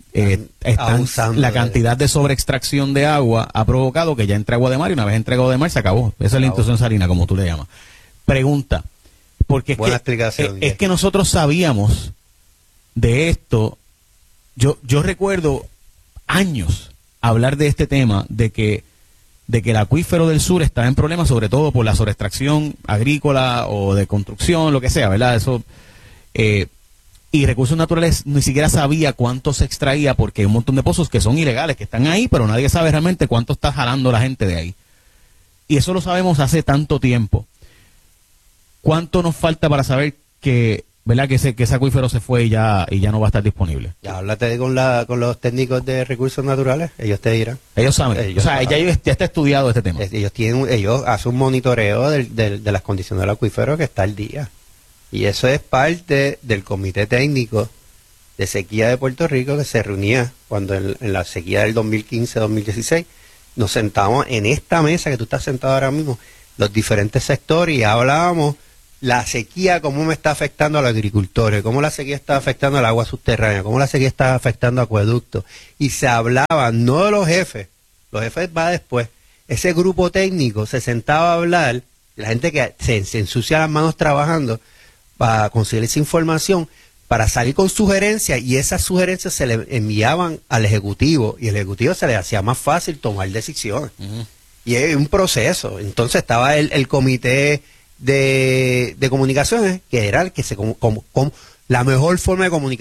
la cantidad de sobreextracción de agua ha provocado que ya entre agua de mar, y una vez entre agua de mar se acabó. Esa es la intrusión salina, como tú le llamas. Pregunta, porque es que nosotros sabíamos de esto. Yo recuerdo años hablar de este tema, de que el acuífero del sur estaba en problemas, sobre todo por la sobreextracción agrícola o de construcción, lo que sea, ¿verdad? Eso, y Recursos Naturales ni siquiera sabía cuánto se extraía, porque hay un montón de pozos que son ilegales, que están ahí, pero nadie sabe realmente cuánto está jalando la gente de ahí. Y eso lo sabemos hace tanto tiempo. ¿Cuánto nos falta para saber que, ¿verdad?, que ese acuífero se fue y ya no va a estar disponible? Ya háblate con los técnicos de Recursos Naturales, ellos te dirán. Ellos saben, ya está estudiado este tema. Ellos hacen un monitoreo de las condiciones del acuífero que está al día. Y eso es parte del comité técnico de sequía de Puerto Rico, que se reunía cuando en la sequía del 2015-2016 nos sentamos en esta mesa que tú estás sentado ahora mismo, los diferentes sectores, y hablábamos la sequía, cómo me está afectando a los agricultores, cómo la sequía está afectando al agua subterránea, cómo la sequía está afectando a acueductos. Y se hablaba, no de los jefes va después. Ese grupo técnico se sentaba a hablar, la gente que se ensucia las manos trabajando para conseguir esa información, para salir con sugerencias, y esas sugerencias se le enviaban al Ejecutivo, y el Ejecutivo se le hacía más fácil tomar decisiones. Y es un proceso. Entonces estaba el comité de comunicaciones, que era el que la mejor forma de comunicar